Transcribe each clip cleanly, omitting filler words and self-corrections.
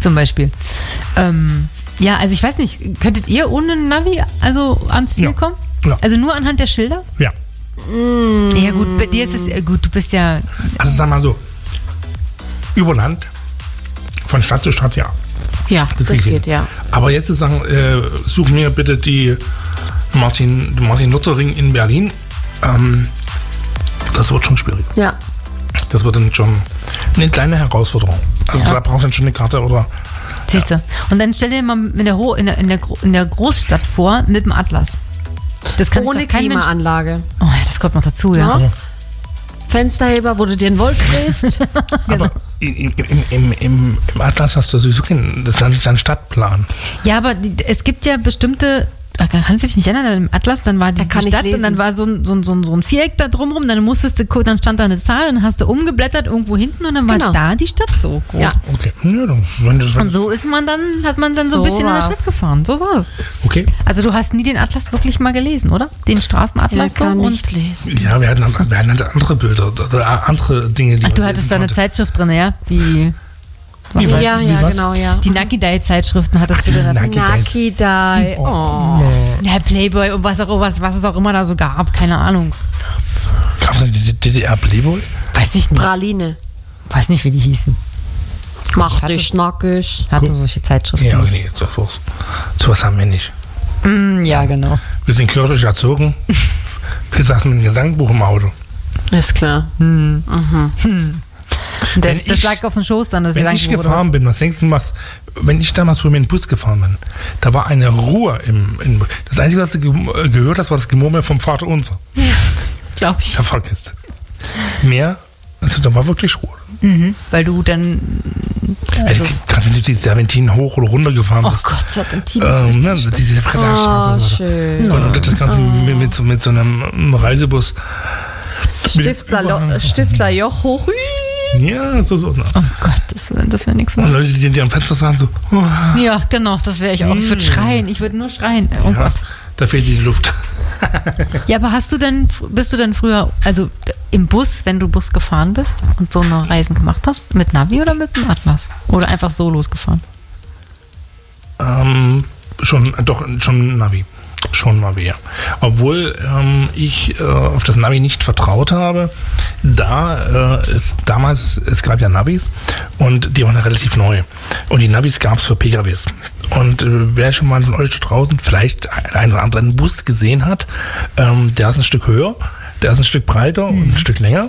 zum Beispiel. Ja, also ich weiß nicht, könntet ihr ohne Navi ans Ziel kommen? Ja. Also nur anhand der Schilder? Ja. Ja gut, bei dir ist es gut, du bist ja... Also sag mal so, über Land, von Stadt zu Stadt, ja. Ja, das geht, ja. Aber jetzt zu sagen, such mir bitte die Martin-Luther-Ring in Berlin, das wird schon schwierig. Ja. Das wird dann schon eine kleine Herausforderung. Also da brauchst du dann schon eine Karte oder... Siehst du. Und dann stell dir mal in der Großstadt vor mit dem Atlas. Das kann Ohne doch kein Klimaanlage. Mensch. Oh ja, das kommt noch dazu, ja. Fensterheber, wo du dir einen Wolf drehst. Aber im Atlas hast du sowieso das ist ein Stadtplan. Ja, aber es gibt ja bestimmte... Kannst du dich nicht erinnern, im Atlas, dann war die Stadt und dann war so ein Viereck da drumherum, dann dann stand da eine Zahl, dann hast du umgeblättert irgendwo hinten und dann war da die Stadt so groß. Ja. Okay. Ja, und so hat man dann so ein bisschen in der Stadt gefahren. So war es. Okay. Also du hast nie den Atlas wirklich mal gelesen, oder? Den Straßenatlas kann nicht lesen. Ja, wir hatten andere Bilder oder andere Dinge. Ach, du hattest da eine Zeitschrift drin, ja? Wie genau, ja. Die Nakidai-Zeitschriften hattest du da. Nakidai. Oh. Ja, Playboy und was es auch immer da so gab, keine Ahnung. Gab es denn die DDR Playboy? Weiß ich nicht. Praline. Weiß nicht, wie die hießen. Mach dich schnackig. Hatte solche Zeitschriften. Ja, nee, sowas haben wir nicht. Ja, genau. Wir sind kirchlich erzogen. Wir saßen mit einem Gesangbuch im Auto. Ist klar. Das lag auf dem Schoß dann. Wenn ich gefahren bin, was denkst du, wenn ich damals früher mit dem Bus gefahren bin, da war eine Ruhe im Bus. Das Einzige, was du gehört hast, war das Gemurmel vom Vater unser. Ja, das glaube ich. Da vergisst. Mehr, also da war wirklich Ruhe. Weil du dann... Gerade wenn du die Serpentinen hoch oder runter gefahren bist. Oh Gott, Serpentinen. Diese Friedrichstraße. Schön. Und das Ganze mit so einem Reisebus. Stiftlerjoch hoch. Ja, so. Oh Gott, das wäre nichts mehr. Und Leute, die am Fenster sahen so. Oh. Ja, genau, das wäre ich auch. Ich würde schreien, ich würde nur schreien. Oh ja, Gott. Da fehlt die Luft. Ja, aber bist du dann früher, also im Bus, wenn du Bus gefahren bist und so eine Reisen gemacht hast, mit Navi oder mit dem Atlas? Oder einfach so losgefahren? Schon Navi. Schon Navi, ja. Obwohl ich auf das Navi nicht vertraut habe, es gab ja Navis und die waren ja relativ neu. Und die Navis gab es für PKWs. Und wer schon mal von euch da draußen vielleicht einen oder anderen Bus gesehen hat, der ist ein Stück höher, der ist ein Stück breiter und ein Stück länger.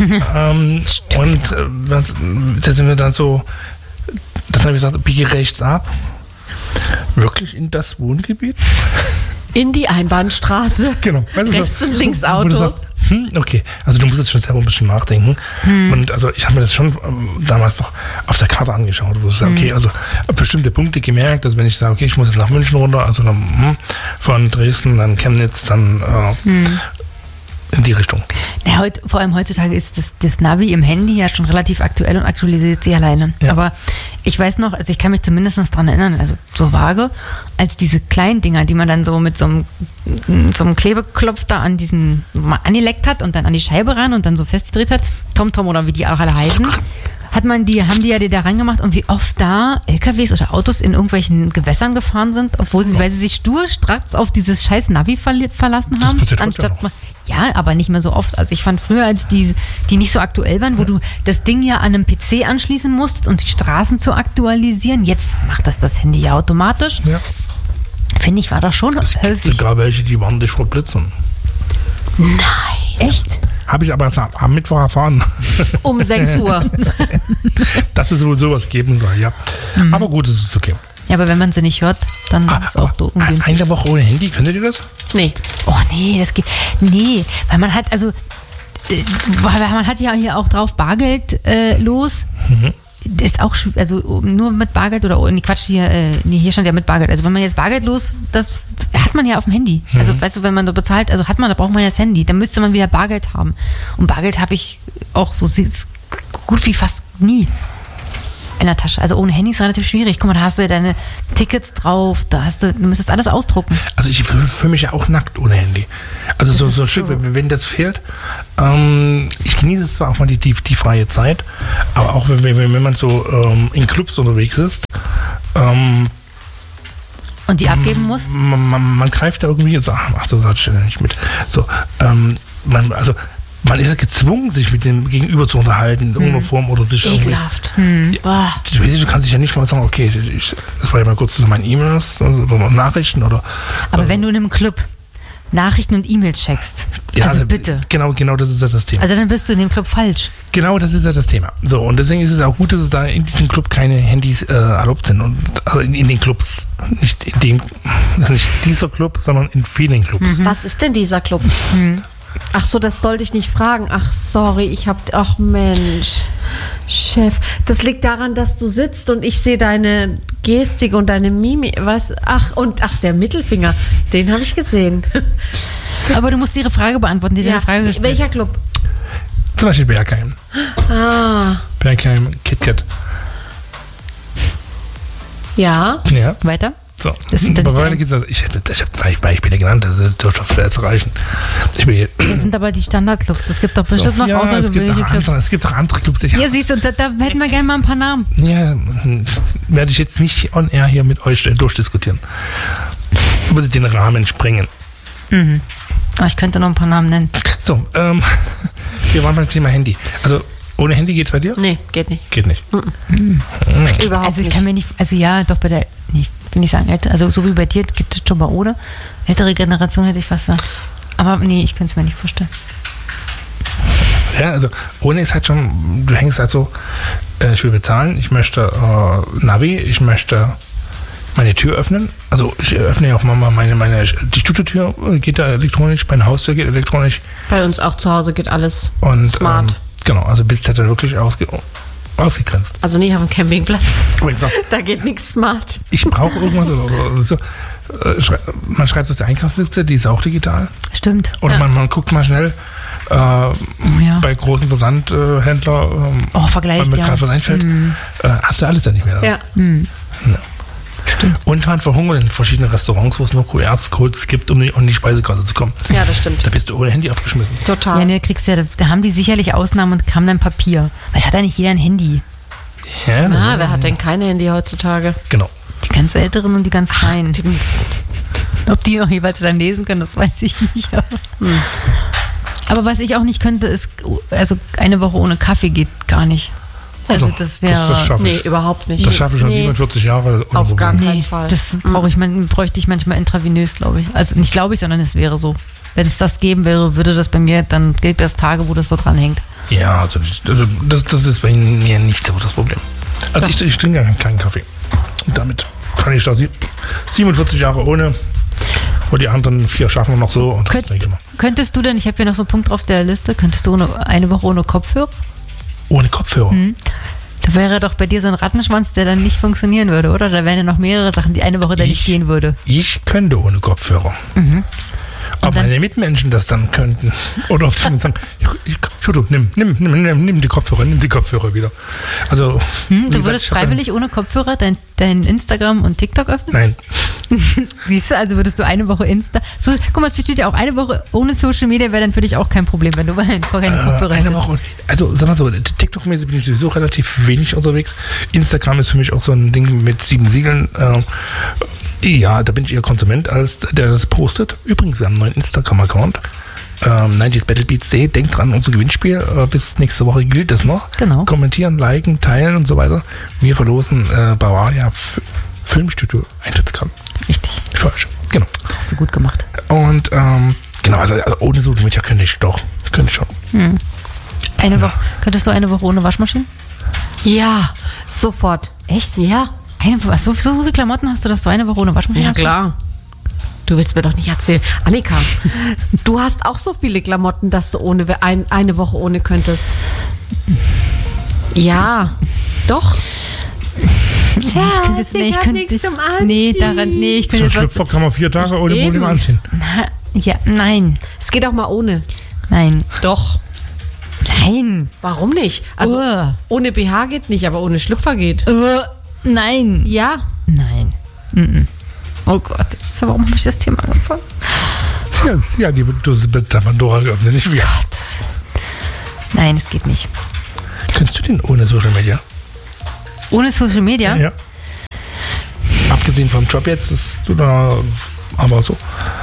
Da sind wir dann so, das habe ich gesagt, biege rechts ab. Wirklich in das Wohngebiet? In die Einbahnstraße. Genau. Rechts und links Autos. Okay, also du musst jetzt schon selber ein bisschen nachdenken. Und also ich habe mir das schon damals noch auf der Karte angeschaut, wo ich sage, okay, also bestimmte Punkte gemerkt, dass wenn ich sage, okay, ich muss jetzt nach München runter, also dann, von Dresden, dann Chemnitz, dann in die Richtung. Ja, vor allem heutzutage ist das Navi im Handy ja schon relativ aktuell und aktualisiert sich alleine. Ja. Aber ich weiß noch, also ich kann mich zumindest daran erinnern, also so vage, als diese kleinen Dinger, die man dann so mit so einem Klebeklopf da angeleckt hat und dann an die Scheibe ran und dann so festgedreht hat, TomTom oder wie die auch alle heißen, haben die ja da reingemacht und wie oft da LKWs oder Autos in irgendwelchen Gewässern gefahren sind, weil sie sich sturstracks auf dieses scheiß Navi verlassen haben. Ja, aber nicht mehr so oft. Also ich fand früher, als die nicht so aktuell waren, wo du das Ding ja an einem PC anschließen musst und die Straßen zu aktualisieren, jetzt macht das Handy ja automatisch. Ja. Finde ich, war das schon häufig. Es gibt sogar welche, die waren dich vor Blitzern. Nein. Echt? Habe ich aber am Mittwoch erfahren. Um 6 Uhr. Dass es wohl sowas geben soll, ja. Aber gut, es ist okay. Ja, aber wenn man sie nicht hört, dann ist es auch so ungünstig. Eine Woche ohne Handy, könntet ihr das? Nee. Oh nee, das geht. Nee, weil man hat ja hier auch drauf Bargeld los. Ist auch, also nur mit Bargeld oder, hier stand ja mit Bargeld. Also wenn man jetzt Bargeld los, das hat man ja auf dem Handy. Also weißt du, wenn man da bezahlt, da braucht man ja das Handy. Dann müsste man wieder Bargeld haben. Und Bargeld habe ich auch so gut wie fast nie. in der Tasche. Also ohne Handy ist relativ schwierig. Guck mal, da hast du deine Tickets drauf, du müsstest alles ausdrucken. Also ich fühle mich ja auch nackt ohne Handy. Also so ein Stück, wenn das fehlt. Ich genieße es zwar auch mal die freie Zeit, aber auch wenn man so in Clubs unterwegs ist, und die abgeben muss? Man greift da irgendwie und sagt, ach so, das steht ja nicht mit. So, man ist ja gezwungen, sich mit dem Gegenüber zu unterhalten, in irgendeiner Form oder sich Ekelhaft. Du kannst dich ja nicht mal sagen, okay, das war ja mal kurz zu meinen E-Mails, also Nachrichten oder. Aber wenn du in einem Club Nachrichten und E-Mails checkst, also bitte. Genau, das ist ja das Thema. Also dann bist du in dem Club falsch. Genau, das ist ja das Thema. So, und deswegen ist es auch gut, dass es da in diesem Club keine Handys erlaubt sind. Und, also in den Clubs. Nicht dieser Club, sondern in vielen Clubs. Was ist denn dieser Club? Ach so, das sollte ich nicht fragen. Ach, sorry, ach Mensch, Chef. Das liegt daran, dass du sitzt und ich sehe deine Gestik und deine Mimik. Was? Ach, der Mittelfinger, den habe ich gesehen. Aber du musst ihre Frage beantworten, die deine Frage gestellt. Welcher Club? Zum Beispiel Bergheim. Bergheim, KitKat. Ja. Weiter? So, aber weiter geht's. Also ich habe Beispiele genannt, das dürfte vielleicht zu reichen. Das sind aber die Standardclubs. Es gibt doch bestimmt noch außergewöhnliche Clubs. Es gibt auch andere Clubs. Ja, siehst du, da hätten wir gerne mal ein paar Namen. Ja, werde ich jetzt nicht on air hier mit euch durchdiskutieren. Aber sie den Rahmen sprengen. Mhm. Oh, ich könnte noch ein paar Namen nennen. So, wir waren beim Thema Handy. Also, ohne Handy geht's bei dir? Nee, geht nicht. Geht nicht. Überhaupt also ich kann mir nicht, also ja, doch bei der, ich will nicht sagen, also so wie bei dir geht es schon mal ohne. Ältere Generation hätte ich fast gesagt. Aber nee, ich könnte es mir nicht vorstellen. Ja, also ohne ist halt schon, du hängst halt so, ich will bezahlen, ich möchte Navi, ich möchte meine Tür öffnen. Also ich öffne ja auch mal die Studiotür geht da elektronisch, meine Haustür geht elektronisch. Bei uns auch zu Hause geht alles und, smart. Genau, also bist du halt dann wirklich ausgegrenzt. Also nicht auf dem Campingplatz. Aber ich sag, da geht nichts smart. Ich brauche irgendwas oder so. Man schreibt es auf der Einkaufsliste, die ist auch digital. Stimmt. Oder man guckt mal schnell bei großen Versandhändlern, vergleicht, wenn mir gerade was einfällt, hast du alles ja nicht mehr. Ja. Ja. Stimmt. Und man verhungert in verschiedenen Restaurants, wo es nur QR-Codes gibt, um in die Speisekarte zu kommen. Ja, das stimmt. Da bist du ohne Handy aufgeschmissen. Total. Ja, ne, da haben die sicherlich Ausnahmen und haben dann Papier. Weil es hat ja nicht jeder ein Handy. Ja, wer hat denn kein Handy heutzutage? Genau. Die ganz Älteren und die ganz Kleinen. Ob die noch jeweils dann lesen können, das weiß ich nicht. Aber was ich auch nicht könnte, ist, also eine Woche ohne Kaffee geht gar nicht. Also das wäre... Das schaffe ich. Nee, überhaupt nicht. Das schaffe ich schon 47 Jahre. Auf gar keinen Fall. Das bräuchte ich manchmal intravenös, glaube ich. Also nicht glaube ich, sondern es wäre so. Wenn es das geben wäre, würde das bei mir, dann gibt es Tage, wo das so dran hängt. Ja, also das ist bei mir nicht so das Problem. Also ich trinke ja keinen Kaffee. Und damit kann ich da 47 Jahre ohne, und die anderen 4 schaffen wir noch so. Und könntest du denn, ich habe hier noch so einen Punkt auf der Liste, könntest du eine Woche ohne Kopfhörer? Ohne Kopfhörer? Da wäre doch bei dir so ein Rattenschwanz, der dann nicht funktionieren würde, oder? Da wären ja noch mehrere Sachen, die eine Woche da nicht gehen würde. Ich könnte ohne Kopfhörer. Ob meine Mitmenschen das dann könnten. Oder ob sie mir sagen, nimm die Kopfhörer wieder. Also, du würdest freiwillig ohne Kopfhörer dein Instagram und TikTok öffnen? Nein. Siehst du, also würdest du eine Woche So, guck mal, es steht ja auch, eine Woche ohne Social Media wäre dann für dich auch kein Problem, wenn du keine Kopfhörer hättest. Woche, also sag mal so, TikTok-mäßig bin ich sowieso relativ wenig unterwegs. Instagram ist für mich auch so ein Ding mit 7 Siegeln. Ja, da bin ich eher Konsument, als der das postet. Übrigens, wir haben einen neuen Instagram-Account. 90s Battle Beats Day. Denkt dran, unser Gewinnspiel. Bis nächste Woche gilt das noch. Genau. Kommentieren, liken, teilen und so weiter. Wir verlosen Bavaria Filmstudio Eintrittskarten. Richtig. Falsch. Genau. Hast du gut gemacht. Und genau, also ohne Social Media könnte ich doch. Könnte ich schon. Könntest du eine Woche ohne Waschmaschine? Ja, sofort. Echt? Ja. So viele Klamotten hast du, dass du eine Woche ohne Waschmaschine hast? Ja, klar. Du willst mir doch nicht erzählen. Annika, du hast auch so viele Klamotten, dass du eine Woche ohne könntest. Ja, doch. Tja, ich könnte jetzt so ein Schlüpfer kann man 4 Tage ohne Probleme anziehen. Nein. Es geht auch mal ohne. Nein. Doch. Nein. Warum nicht? Also ohne BH geht nicht, aber ohne Schlüpfer geht. Nein. Ja. Nein. Oh Gott. So, warum habe ich das Thema angefangen? Ja, die Dose mit der Pandora geöffnet, nicht wir. Gott. Nein, es geht nicht. Könntest du den ohne Social Media? Ohne Social Media? Ja. Abgesehen vom Job jetzt, ist du da aber so.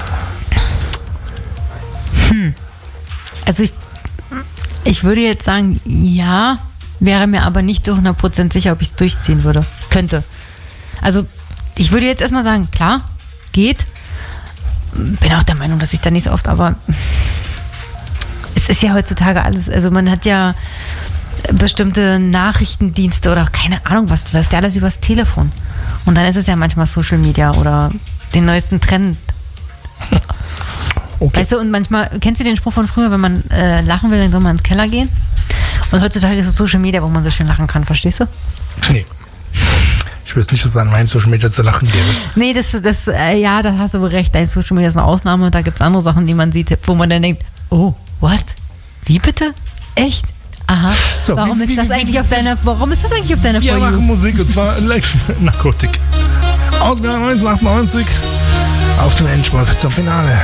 Also ich würde jetzt sagen, ja, wäre mir aber nicht zu 100% sicher, ob ich es durchziehen könnte. Also ich würde jetzt erstmal sagen, klar, geht. Bin auch der Meinung, dass ich da nicht so oft, aber es ist ja heutzutage alles, also man hat ja bestimmte Nachrichtendienste oder keine Ahnung was, läuft ja alles übers Telefon. Und dann ist es ja manchmal Social Media oder den neuesten Trend. Okay. Weißt du, und manchmal, kennst du den Spruch von früher, wenn man lachen will, dann soll man ins Keller gehen? Und heutzutage ist es Social Media, wo man so schön lachen kann, verstehst du? Nee. Ich weiß nicht, dass an meinen Social Media zu lachen gäbe. Nee, ja, da hast du wohl recht. Dein Social Media ist eine Ausnahme. Da gibt es andere Sachen, die man sieht, wo man dann denkt, oh, what? Wie bitte? Echt? Aha. So, warum ist das eigentlich auf deiner Wir machen Musik, und zwar Narkotik. Ausgabe 1998 auf dem Endspurt zum Finale.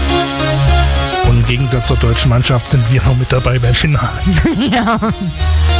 Und im Gegensatz zur deutschen Mannschaft sind wir noch mit dabei beim Finale. Ja.